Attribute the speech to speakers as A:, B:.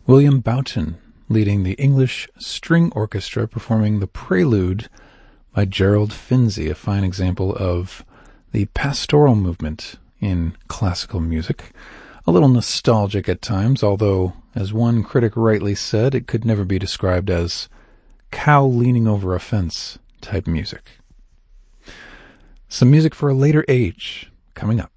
A: William Boughton leading the English String Orchestra performing the Prelude by Gerald Finzi, a fine example of the pastoral movement in classical music. A little nostalgic at times, although, as one critic rightly said, it could never be described as cow leaning over a fence type music. Some music for a later age coming up.